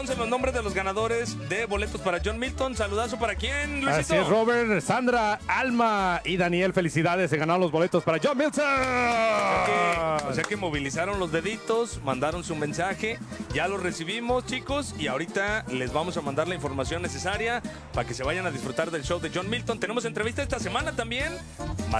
Los nombres de los ganadores de boletos para John Milton. Saludazo para quién, Luisito. Así es, Robert, Sandra, Alma y Daniel. Felicidades, se ganaron los boletos para John Milton. O sea que movilizaron los deditos, mandaron su mensaje. Ya lo recibimos, chicos. Y ahorita les vamos a mandar la información necesaria para que se vayan a disfrutar del show de John Milton. Tenemos entrevista esta semana también.